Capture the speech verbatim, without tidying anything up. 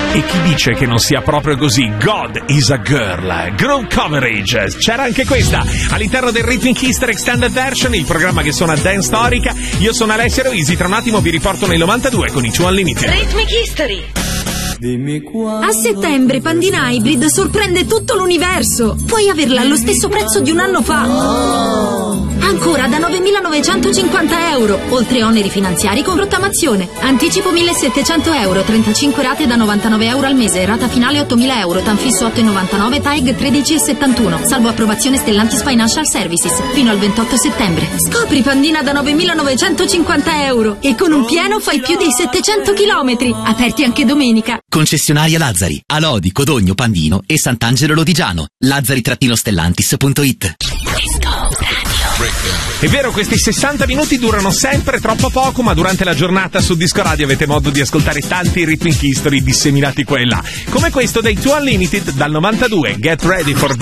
E chi dice che non sia proprio così? God is a girl. Groove Coverage. C'era anche questa all'interno del Rhythmic History Extended Version, il programma che suona dance storica. Io sono Alessio Eroisi, tra un attimo vi riporto nel novantadue con i Two Unlimited. Rhythmic History. A settembre Pandina Hybrid sorprende tutto l'universo. Puoi averla allo stesso prezzo di un anno fa. Ancora da novemilanovecentocinquanta euro, oltre oneri finanziari con rottamazione. Anticipo millesettecento euro, trentacinque rate da novantanove euro al mese, rata finale ottomila euro, tanfisso otto virgola novantanove, T A E G tredici virgola settantuno, salvo approvazione Stellantis Financial Services, fino al ventotto settembre. Scopri Pandina da novemilanovecentocinquanta euro e con un pieno fai più dei settecento chilometri, aperti anche domenica. Concessionaria Lazzari, a Lodi, Codogno, Pandino e Sant'Angelo Lodigiano. lazzari-stellantis punto it. È vero, questi sessanta minuti durano sempre troppo poco, ma durante la giornata su Disco Radio avete modo di ascoltare tanti Rhythmic History disseminati qua e là, come questo dei Two Unlimited dal novantadue, Get Ready for